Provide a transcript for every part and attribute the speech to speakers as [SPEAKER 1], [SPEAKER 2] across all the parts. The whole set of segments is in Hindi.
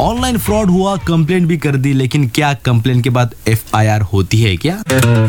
[SPEAKER 1] ऑनलाइन फ्रॉड हुआ, कंप्लेंट भी कर दी, लेकिन क्या कंप्लेंट के बाद FIR होती है क्या?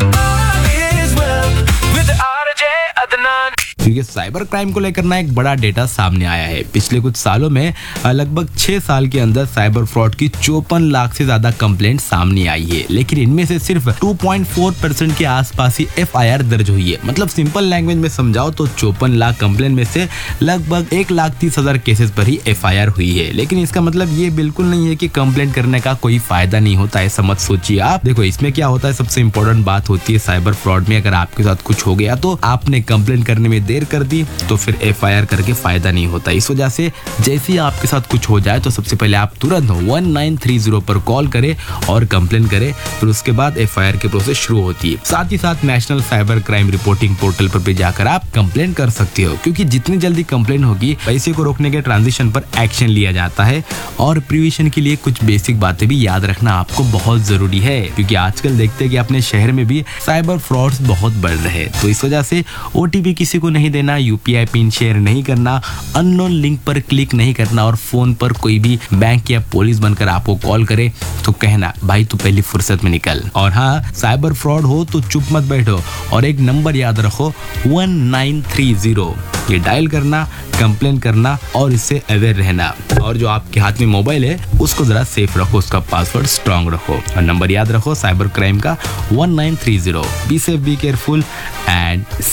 [SPEAKER 1] क्योंकि साइबर क्राइम को लेकर ना एक बड़ा डेटा सामने आया है। पिछले कुछ सालों में लगभग 6 साल के अंदर साइबर फ्रॉड की 54 लाख से ज्यादा कंप्लेंट सामने आई है, लेकिन इनमें से सिर्फ 2.4% के आसपास ही FIR दर्ज हुई है। मतलब सिंपल लैंग्वेज में समझाओ तो 54 लाख कंप्लेंट में से लगभग 1,30,000 केसेस पर ही FIR हुई है। लेकिन इसका मतलब ये बिल्कुल नहीं है कि कंप्लेंट करने का कोई फायदा नहीं होता है, ऐसा मत सोचिए आप। देखो इसमें क्या होता है, सबसे इम्पोर्टेंट बात होती है साइबर फ्रॉड में, अगर आपके साथ कुछ हो गया तो आपने कंप्लेंट करने में देर कर दी तो फिर FIR करके फायदा नहीं होता। इस वजह से जैसे ही आपके साथ कुछ हो जाए तो सबसे पहले आप तुरंत 1930 पर कॉल करें और कंप्लेंट करें, फिर उसके बाद FIR की प्रोसेस शुरू होती है। साथ ही साथ national cyber crime reporting portal पर भी जाकर आप कंप्लेंट कर सकते हो, क्योंकि जितनी जल्दी कंप्लेंट होगी पैसे को रोकने के ट्रांजिशन पर एक्शन लिया जाता है। और प्रिवेंशन के लिए कुछ बेसिक बातें भी याद रखना आपको बहुत जरूरी है, क्योंकि आजकल देखते हैं कि अपने शहर में भी साइबर फ्रॉड्स बहुत बढ़ रहे हैं। तो इस वजह से OTP किसी को नहीं देना, UPI पिन शेयर नहीं करना, अननोन लिंक पर क्लिक नहीं करना, और फोन पर कोई भी बैंक या पुलिस बनकर आपको कॉल करे तो कहना भाई तू पहली फुर्सत में निकल। और हाँ, साइबर फ्रॉड हो तो चुप मत बैठो और एक नंबर याद रखो 1930, ये डायल करना, कंप्लेन करना और इससे अवेयर रहना। और जो आपके हाथ में मोबाइल है उसको जरा सेफ रखो, उसका पासवर्ड स्ट्रांग रखो और नंबर याद रखो साइबर क्राइम का 1930। Be safe, be careful and